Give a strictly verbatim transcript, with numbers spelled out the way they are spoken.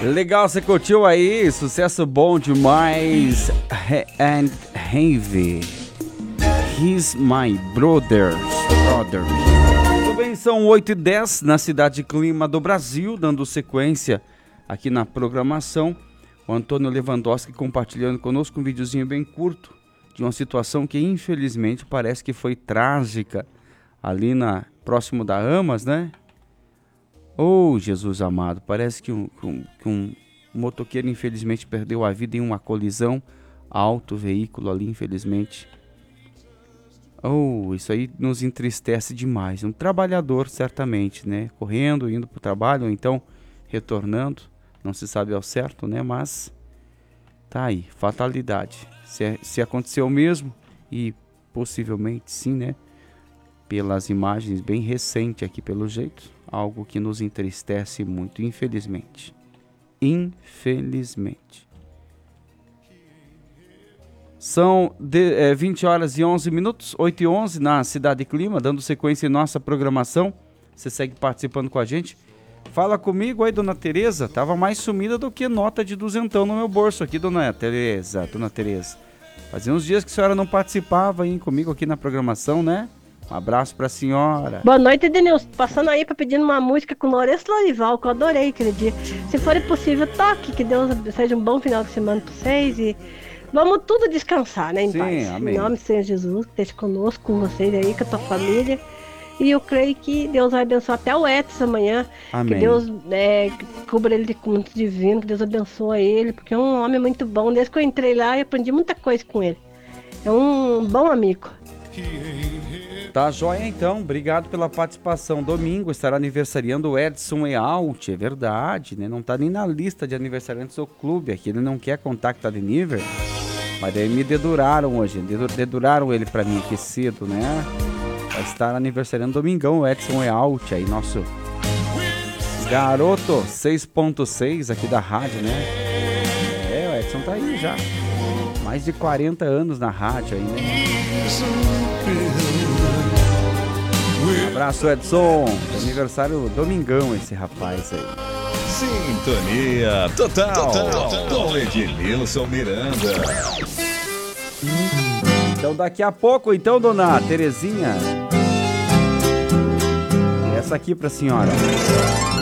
Legal, você curtiu aí? Sucesso bom demais. And Heavy. He's my brother. Brother. Tudo bem, são oito e dez na Cidade Clima do Brasil, dando sequência aqui na programação. O Antônio Lewandowski compartilhando conosco um videozinho bem curto de uma situação que infelizmente parece que foi trágica ali na, próximo da Amas, né? Oh, Jesus amado, parece que um, um, que um motoqueiro infelizmente perdeu a vida em uma colisão, alto veículo ali, infelizmente. Oh, isso aí nos entristece demais. Um trabalhador, certamente, né? Correndo, indo para o trabalho, ou então retornando, não se sabe ao certo, né? Mas tá aí, fatalidade. Se, se aconteceu mesmo, e possivelmente sim, né? Pelas imagens bem recentes aqui pelo jeito, algo que nos entristece muito, infelizmente. Infelizmente. São de, é, vinte horas e onze minutos, oito e onze na Cidade Clima, dando sequência em nossa programação. Você segue participando com a gente. Fala comigo aí, dona Tereza. Tava mais sumida do que nota de duzentão no meu bolso aqui, dona Tereza. Dona Tereza. Fazia uns dias que a senhora não participava aí comigo aqui na programação, né? Um abraço pra senhora. Boa noite, Denilson. Passando aí pra pedir uma música com Lourenço Lorival, que eu adorei aquele dia. Se for possível, toque. Que Deus seja um bom final de semana pra vocês e vamos tudo descansar, né, em Sim, paz. amém. Em nome do Senhor Jesus, que esteja conosco, com vocês aí, com a tua família. E eu creio que Deus vai abençoar até o Edson amanhã. Amém. Que Deus é, cubra ele de muito divino, que Deus abençoe ele, porque é um homem muito bom. Desde que eu entrei lá, eu aprendi muita coisa com ele. É um bom amigo. Tá joia então, obrigado pela participação. Domingo estará aniversariando o Edson Ealt, é verdade, né? Não tá nem na lista de aniversariantes do clube aqui, ele não quer contar que tá de nível. Mas daí me deduraram hoje, deduraram ele pra mim aqui cedo, né? Vai estar aniversariando domingão o Edson Ealt, aí nosso garoto seis ponto seis aqui da rádio, né? É, o Edson tá aí já, mais de quarenta anos na rádio aí, né? Um abraço, Edson. Aniversário domingão esse rapaz aí. Sintonia total, total. Com Ednilson Miranda. Então daqui a pouco, então, dona Terezinha, essa aqui pra senhora.